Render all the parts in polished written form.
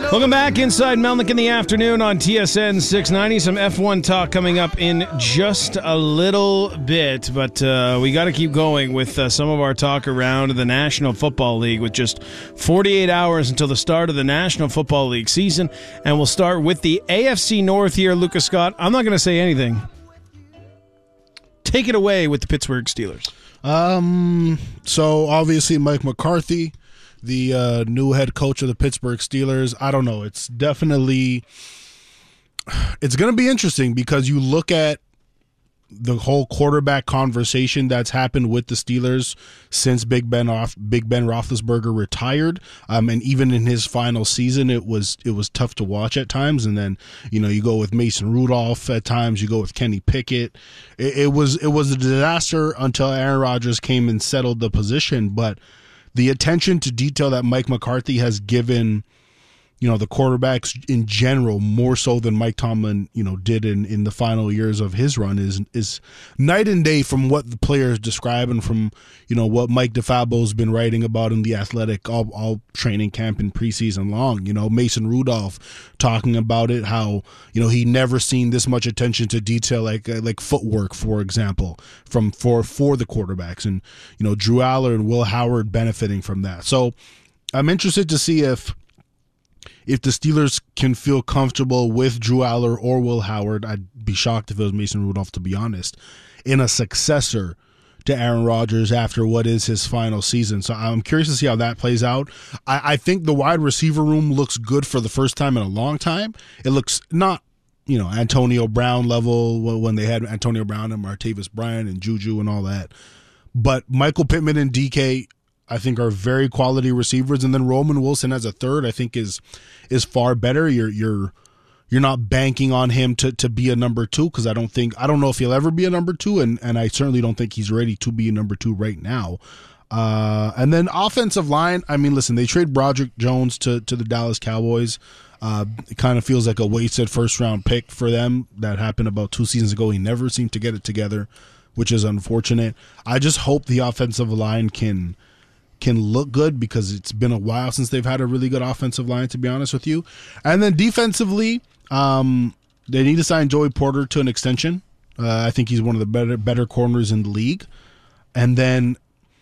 Welcome back inside Melnick in the afternoon on TSN 690. Some F1 talk coming up in just a little bit, but we got to keep going with some of our talk around the National Football League with just 48 hours until the start of the National Football League season, and we'll start with the AFC North here. Lucas Scott, I'm not going to say anything. Take it away with the Pittsburgh Steelers. So obviously Mike McCarthy, the new head coach of the Pittsburgh Steelers. I don't know. It's going to be interesting because you look at the whole quarterback conversation that's happened with the Steelers since Big Ben Roethlisberger retired. And even in his final season, it was tough to watch at times. And then, you go with Mason Rudolph at times, you go with Kenny Pickett. It was a disaster until Aaron Rodgers came and settled the position. But the attention to detail that Mike McCarthy has given, the quarterbacks in general, more so than Mike Tomlin, did in the final years of his run is night and day from what the players describe and from, what Mike DeFabo's been writing about in The Athletic all training camp and preseason long. Mason Rudolph talking about it, how, he never seen this much attention to detail, like footwork, for example, for the quarterbacks, and, Drew Aller and Will Howard benefiting from that. So I'm interested to see if the Steelers can feel comfortable with Drew Aller or Will Howard. I'd be shocked if it was Mason Rudolph, to be honest, in a successor to Aaron Rodgers after what is his final season. So I'm curious to see how that plays out. I think the wide receiver room looks good for the first time in a long time. It looks not, Antonio Brown level when they had Antonio Brown and Martavis Bryant and Juju and all that. But Michael Pittman and DK, I think, are very quality receivers, and then Roman Wilson as a third, I think is far better. You're not banking on him to be a number two, because I don't know if he'll ever be a number two, and I certainly don't think he's ready to be a number two right now. And then offensive line, I mean, listen, they trade Broderick Jones to the Dallas Cowboys. It kind of feels like a wasted first round pick for them. That happened about 2 seasons ago. He never seemed to get it together, which is unfortunate. I just hope the offensive line can look good, because it's been a while since they've had a really good offensive line, to be honest with you. And then defensively, they need to sign Joey Porter to an extension. I think he's one of the better corners in the league. And then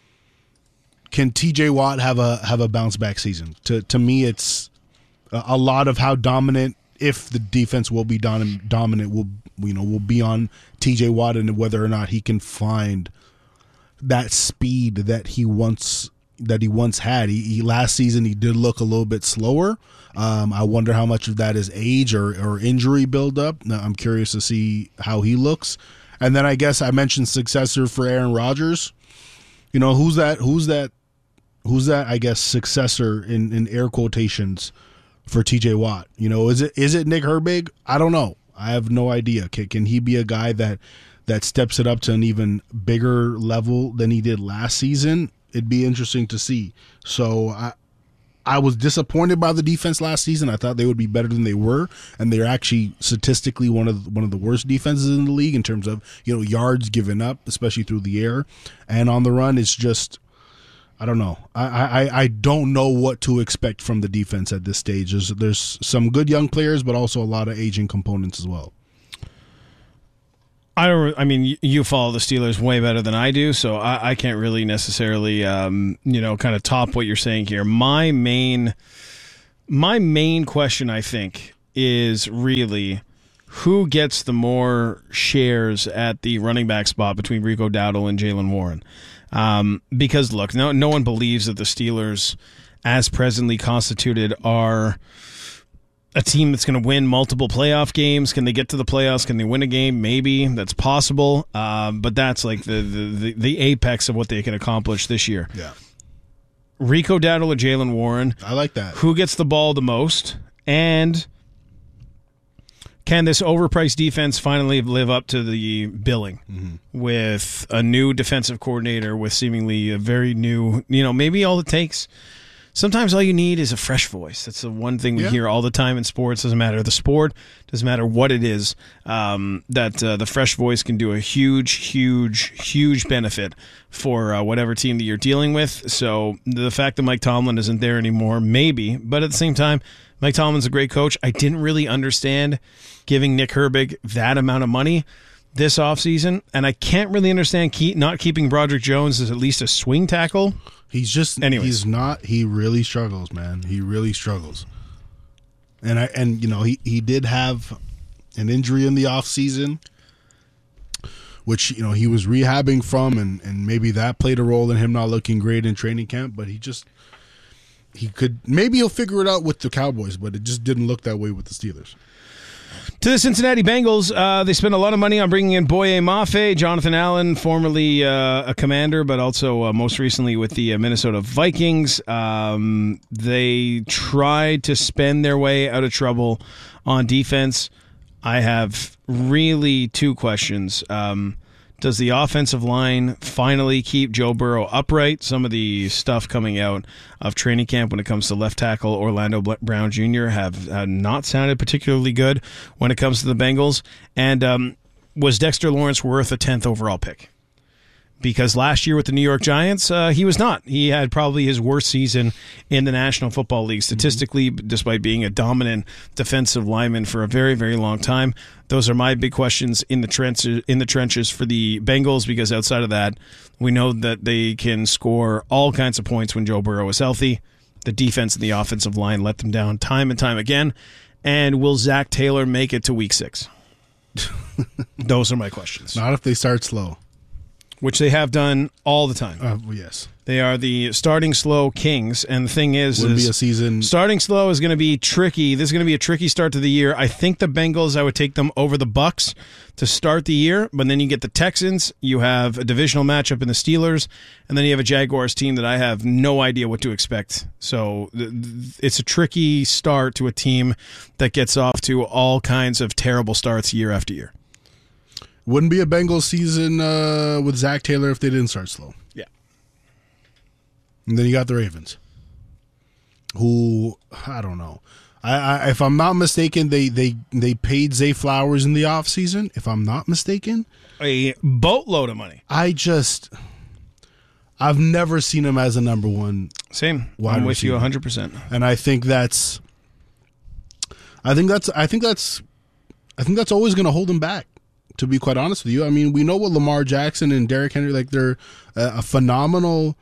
can TJ Watt have a bounce back season? To me, it's a lot of how dominant, if the defense will be dominant, will be on TJ Watt, and whether or not he can find that speed that he once had. He last season he did look a little bit slower. I wonder how much of that is age or injury buildup. I'm curious to see how he looks. And then I guess I mentioned successor for Aaron Rodgers. Who's that I guess successor in air quotations for TJ Watt? Is it Nick Herbig? I don't know. I have no idea. Can he be a guy that steps it up to an even bigger level than he did last season? It'd be interesting to see. So I was disappointed by the defense last season. I thought they would be better than they were, and they're actually statistically one of the worst defenses in the league in terms of yards given up, especially through the air and on the run. It's just, I don't know. I don't know what to expect from the defense at this stage. There's some good young players, but also a lot of aging components as well. I mean, you follow the Steelers way better than I do, so I can't really necessarily, kind of top what you're saying here. My main question, I think, is really who gets the more shares at the running back spot between Rico Dowdle and Jaylen Warren. Because, look, no one believes that the Steelers, as presently constituted, are a team that's going to win multiple playoff games. Can they get to the playoffs? Can they win a game? Maybe. That's possible. But that's like the apex of what they can accomplish this year. Yeah. Rico Dowdle or Jaylen Warren. I like that. Who gets the ball the most? And can this overpriced defense finally live up to the billing with a new defensive coordinator, with seemingly a very new, maybe all it takes sometimes all you need is a fresh voice. That's the one thing we hear all the time in sports. Doesn't matter the sport, doesn't matter what it is, the fresh voice can do a huge benefit for whatever team that you're dealing with. So the fact that Mike Tomlin isn't there anymore, maybe, but at the same time, Mike Tomlin's a great coach. I didn't really understand giving Nick Herbig that amount of money this offseason, and I can't really understand not keeping Broderick Jones as at least a swing tackle. He really struggles, man. He really struggles. And he did have an injury in the offseason, which, he was rehabbing from, and maybe that played a role in him not looking great in training camp, but maybe he'll figure it out with the Cowboys, but it just didn't look that way with the Steelers. To the Cincinnati Bengals, they spent a lot of money on bringing in Boye Mafe, Jonathan Allen, formerly a Commander, but also most recently with the Minnesota Vikings. They tried to spend their way out of trouble on defense. I have really two questions. Does the offensive line finally keep Joe Burrow upright? Some of the stuff coming out of training camp when it comes to left tackle Orlando Brown Jr. have not sounded particularly good when it comes to the Bengals. And was Dexter Lawrence worth a 10th overall pick? Because last year with the New York Giants, he was not. He had probably his worst season in the National Football League statistically, despite being a dominant defensive lineman for a very, very long time. Those are my big questions in the trenches for the Bengals, because outside of that, we know that they can score all kinds of points when Joe Burrow is healthy. The defense and the offensive line let them down time and time again. And will Zach Taylor make it to Week 6? Those are my questions. Not if they start slow. Which they have done all the time. Yes. They are the starting slow kings, and the thing is be a season. Starting slow is going to be tricky. This is going to be a tricky start to the year. I think the Bengals, I would take them over the Bucs to start the year, but then you get the Texans, you have a divisional matchup in the Steelers, and then you have a Jaguars team that I have no idea what to expect. So it's a tricky start to a team that gets off to all kinds of terrible starts year after year. Wouldn't be a Bengals season with Zach Taylor if they didn't start slow. Yeah. And then you got the Ravens, who, I don't know. I if I'm not mistaken, they paid Zay Flowers in the offseason, if I'm not mistaken. A boatload of money. I've never seen him as a number one. Same. I'm with you 100%. And I think that's always going to hold him back. To be quite honest with you, I mean, we know what Lamar Jackson and Derrick Henry, like, they're a phenomenal,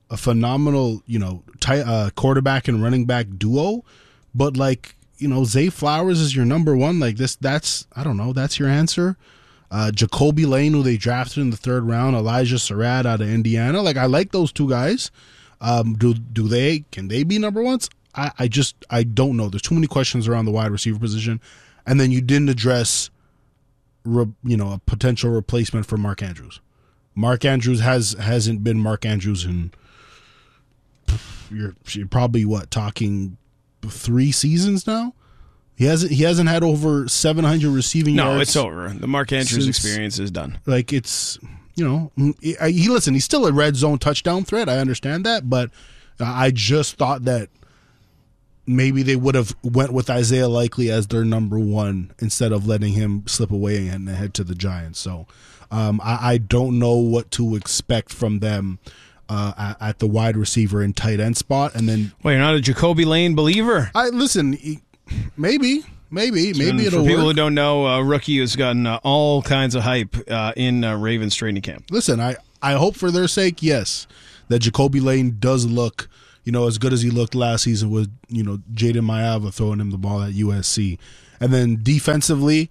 quarterback and running back duo. But, like, Zay Flowers is your number one. Like, that's your answer. Jacoby Lane, who they drafted in the 3rd round, Elijah Surratt out of Indiana. Like, I like those two guys. Can they be number ones? I don't know. There's too many questions around the wide receiver position, and then you didn't address a potential replacement for Mark Andrews. Mark Andrews hasn't been Mark Andrews in you're probably talking 3 seasons now. He hasn't had over 700 receiving yards. No, it's over. The Mark Andrews experience is done. Like, it's he's still a red zone touchdown threat. I understand that, but I just thought that maybe they would have went with Isaiah Likely as their number one instead of letting him slip away and head to the Giants. So I don't know what to expect from them at the wide receiver and tight end spot. And then, well, you're not a Jacoby Lane believer. Maybe it'll work. For people who work. don't know, a rookie who's gotten all kinds of hype in Ravens training camp. Listen, I hope for their sake, yes, that Jacoby Lane does look as good as he looked last season with, Jaden Maeva throwing him the ball at USC. And then defensively,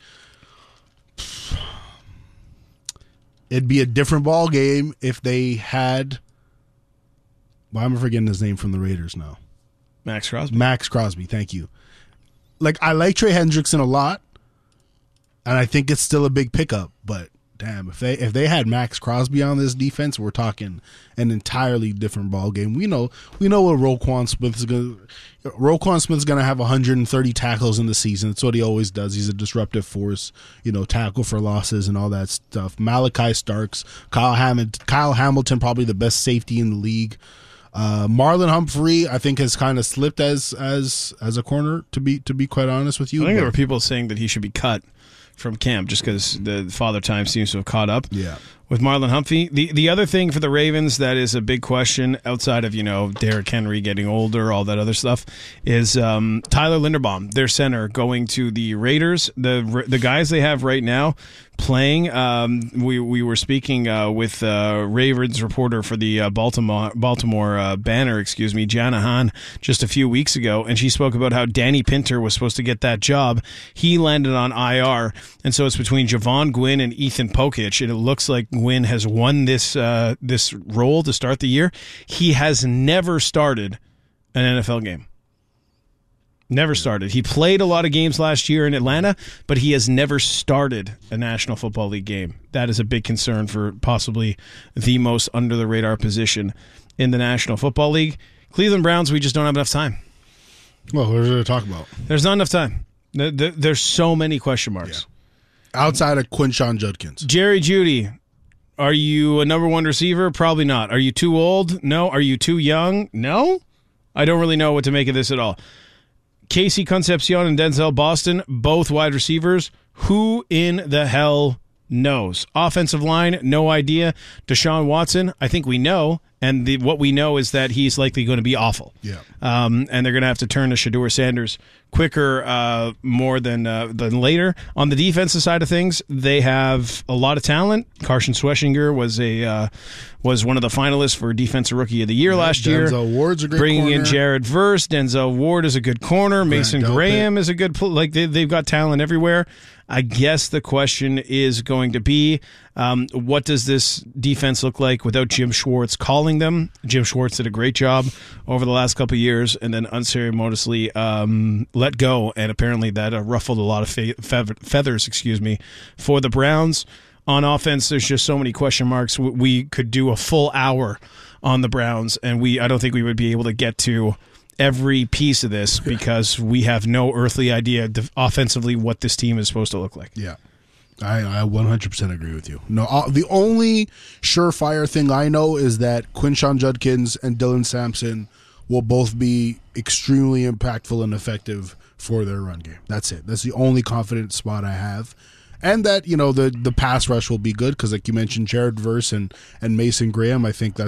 it'd be a different ball game if they had, I'm forgetting his name from the Raiders now. Max Crosby, thank you. Like, I like Trey Hendrickson a lot, and I think it's still a big pickup, but damn, if they had Max Crosby on this defense, we're talking an entirely different ball game. We know what Roquan Smith's gonna have 130 tackles in the season. That's what he always does. He's a disruptive force, tackle for losses and all that stuff. Malachi Starks, Kyle Hamilton, probably the best safety in the league. Marlon Humphrey, I think, has kind of slipped as a corner. To be quite honest with you, I think there were people saying that he should be cut from camp just because the Father Time seems to have caught up. Yeah. With Marlon Humphrey. The other thing for the Ravens that is a big question outside of, Derrick Henry getting older, all that other stuff, is Tyler Linderbaum, their center, going to the Raiders. The guys they have right now playing, we were speaking with Ravens reporter for the Baltimore Banner, Jana Hahn, just a few weeks ago, and she spoke about how Danny Pinter was supposed to get that job. He landed on IR, and so it's between Javon Gwynn and Ethan Pokic, and it looks like Gwynn has won this role to start the year. He has never started an NFL game. Never started. He played a lot of games last year in Atlanta, but he has never started a National Football League game. That is a big concern for possibly the most under-the-radar position in the National Football League. Cleveland Browns, we just don't have enough time. Well, what are there to talk about? There's not enough time. There's so many question marks. Yeah. Outside of Quinshon Judkins. Jerry Jeudy. Are you a number one receiver? Probably not. Are you too old? No. Are you too young? No. I don't really know what to make of this at all. Casey Concepcion and Denzel Boston, both wide receivers. Who in the hell knows? Offensive line, no idea. Deshaun Watson, I think we know. And what we know is that he's likely going to be awful. Yeah. And they're going to have to turn to Shedeur Sanders quicker, more than later. On the defensive side of things, they have a lot of talent. Carson Schweschinger was one of the finalists for Defensive Rookie of the Year last year. Denzel Ward's a great Bringing corner. in Jared Verse, Denzel Ward is a good corner. Mason Graham is a good they've got talent everywhere. I guess the question is going to be, what does this defense look like without Jim Schwartz calling them? Jim Schwartz did a great job over the last couple of years and then unceremoniously let go, and apparently that ruffled a lot of feathers, for the Browns. On offense, there's just so many question marks. We could do a full hour on the Browns, and I don't think we would be able to get to every piece of this because we have no earthly idea offensively what this team is supposed to look like. Yeah, I 100% agree with you. No, the only surefire thing I know is that Quinshon Judkins and Dylan Sampson will both be extremely impactful and effective for their run game. That's it. That's the only confident spot I have. And that, the pass rush will be good because, like you mentioned, Jared Verse and Mason Graham, I think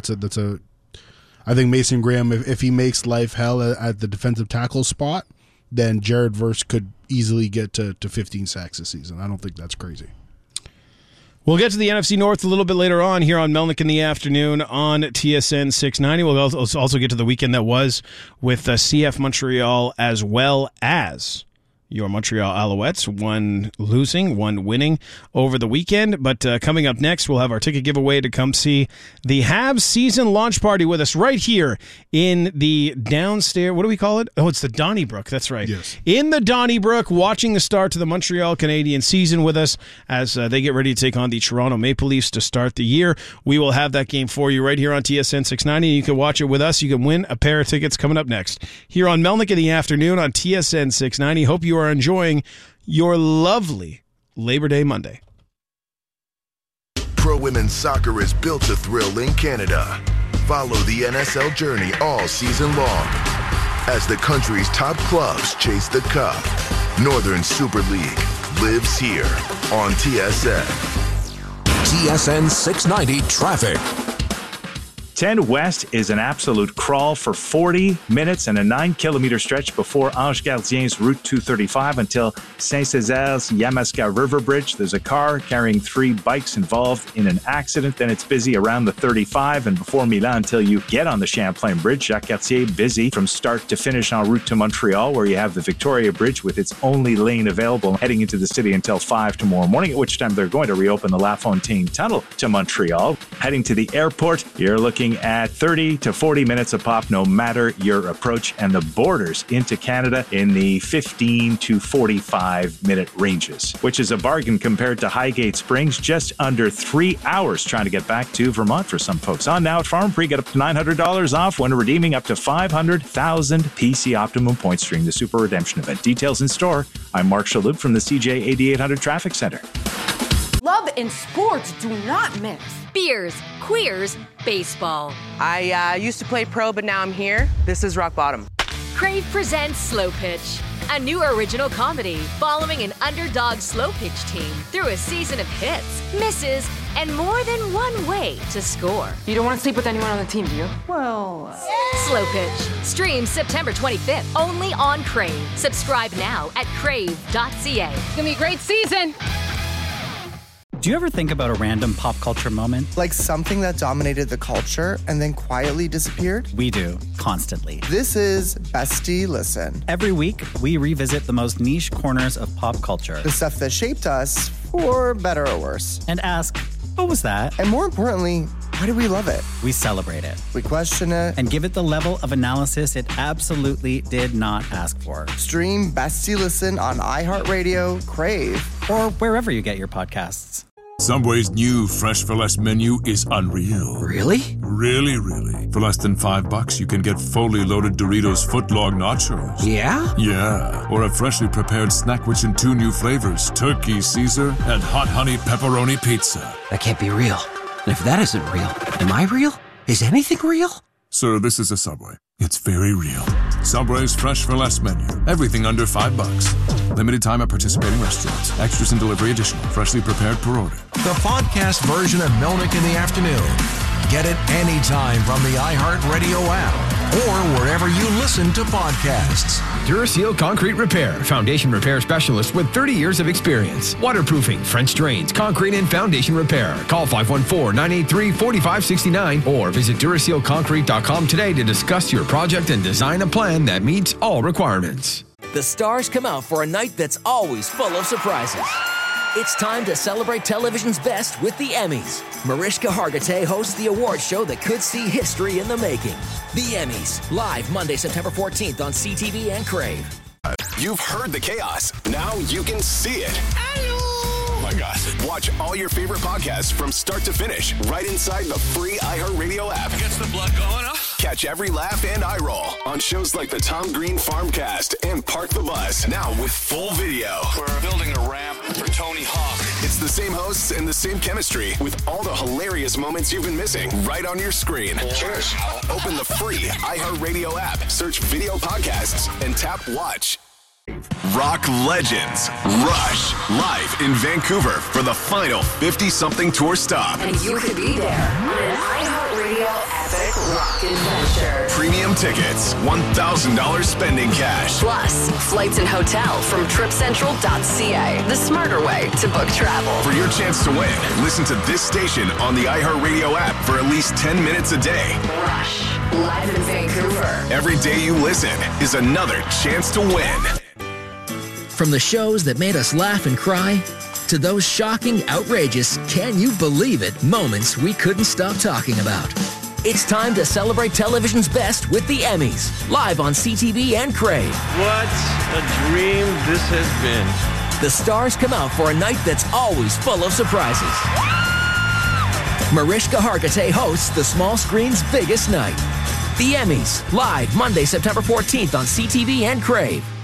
I think Mason Graham, if he makes life hell at the defensive tackle spot, then Jared Verse could easily get to 15 sacks this season. I don't think that's crazy. We'll get to the NFC North a little bit later on here on Melnick in the Afternoon on TSN 690. We'll also get to the weekend that was with CF Montreal as well as your Montreal Alouettes, one losing, one winning over the weekend. But coming up next, we'll have our ticket giveaway to come see the Habs season launch party with us right here in the downstairs. What do we call it? Oh, it's the Donnybrook. That's right. Yes. In the Donnybrook, watching the start to the Montreal Canadiens season with us as they get ready to take on the Toronto Maple Leafs to start the year. We will have that game for you right here on TSN 690. You can watch it with us. You can win a pair of tickets coming up next here on Melnick in the Afternoon on TSN 690. Hope you are enjoying your lovely Labor Day Monday. Pro Women's Soccer is built to thrill in Canada. Follow the NSL journey all season long as the country's top clubs chase the cup. Northern Super League lives here on TSN. TSN 690 Traffic. 10 West is an absolute crawl for 40 minutes and a 9-kilometer stretch before Ange Gardien's Route 235 until Saint-Césaire's Yamaska River Bridge. There's a car carrying 3 bikes involved in an accident. Then it's busy around the 35 and before Milan until you get on the Champlain Bridge. Jacques Cartier busy from start to finish en route to Montreal, where you have the Victoria Bridge with its only lane available heading into the city until 5 tomorrow morning, at which time they're going to reopen the La Fontaine Tunnel to Montreal. Heading to the airport, you're looking at 30 to 40 minutes a pop, no matter your approach, and the borders into Canada in the 15 to 45 minute ranges, which is a bargain compared to Highgate Springs, just under 3 hours trying to get back to Vermont for some folks. On now at Farm Free, get up to $900 off when redeeming up to 500,000 PC Optimum points during the Super Redemption event. Details in store. I'm Mark Shalhoub from the CJ 8800 Traffic Center. love and sports do not mix. Beers, queers, baseball. I used to play pro, but now I'm here. This is rock bottom. Crave presents Slow Pitch, a new original comedy following an underdog slow pitch team through a season of hits, misses, and more than one way to score. You don't want to sleep with anyone on the team, do you? Well... Slow Pitch. Streams September 25th, only on Crave. Subscribe now at crave.ca. It's gonna be a great season. Do you ever think about a random pop culture moment? Like something that dominated the culture and then quietly disappeared? We do, constantly. This is Bestie Listen. Every week, we revisit the most niche corners of pop culture. The stuff that shaped us, for better or worse. And ask, what was that? And more importantly, why do we love it? We celebrate it. We question it. And give it the level of analysis it absolutely did not ask for. Stream Bestie Listen on iHeartRadio, Crave, or wherever you get your podcasts. Subway's new Fresh for Less menu is unreal. Really? Really. For less than $5, you can get fully loaded Doritos footlong nachos. Yeah? Yeah. Or a freshly prepared Snackwich in 2 new flavors, Turkey Caesar and Hot Honey Pepperoni Pizza. That can't be real. And if that isn't real, am I real? Is anything real? Sir, this is a Subway. It's very real. Subway's Fresh for Less menu. Everything under $5. Limited time at participating restaurants. Extras and delivery additional. Freshly prepared per order. The podcast version of Melnick in the Afternoon. Get it anytime from the iHeartRadio app or wherever you listen to podcasts. Duraseal Concrete Repair. Foundation repair specialist with 30 years of experience. Waterproofing, French drains, concrete and foundation repair. Call 514-983-4569 or visit DurasealConcrete.com today to discuss your project and design a plan that meets all requirements. The stars come out for a night that's always full of surprises. It's time to celebrate television's best with the Emmys. Mariska Hargitay hosts the award show that could see history in the making. The Emmys, live Monday, September 14th on CTV and Crave. You've heard the chaos. Now you can see it. Oh my God. Watch all your favorite podcasts from start to finish right inside the free iHeartRadio app. Gets the blood going, huh? Catch every laugh and eye roll on shows like the Tom Green Farmcast and Park the Bus. Now with full video. We're building a ramp for Tony Hawk. It's the same hosts and the same chemistry with all the hilarious moments you've been missing right on your screen. Cheers. Open the free iHeartRadio app, search video podcasts, and tap watch. Rock Legends Rush live in Vancouver for the final 50-something tour stop. And you could be there on an iHeartRadio epic rock adventure. Premium tickets, $1,000 spending cash. Plus, flights and hotel from TripCentral.ca. The smarter way to book travel. For your chance to win, listen to this station on the iHeartRadio app for at least 10 minutes a day. Rush, live in Vancouver. Every day you listen is another chance to win. From the shows that made us laugh and cry, to those shocking, outrageous, can you believe it moments we couldn't stop talking about. It's time to celebrate television's best with the Emmys, live on CTV and Crave. What a dream this has been. The stars come out for a night that's always full of surprises. Mariska Hargitay hosts the small screen's biggest night. The Emmys, live Monday, September 14th on CTV and Crave.